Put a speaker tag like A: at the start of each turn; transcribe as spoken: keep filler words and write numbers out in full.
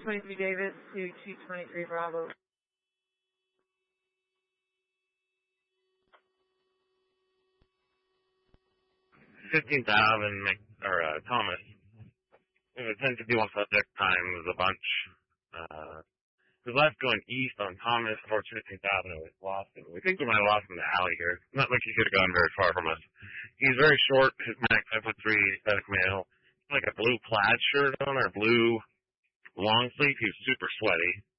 A: twenty-three Davis to two twenty-three Bravo.
B: fifteenth Avenue, or uh, Thomas. We have a ten fifty-one subject time was a bunch. Uh, the left going east on Thomas towards fifteenth Avenue. We lost him. We think we might have lost him in the alley here. Not like he could have gone very far from us. He's very short. His neck, five foot three, aesthetic male. Like a blue plaid shirt on or blue long sleeve. He was super sweaty.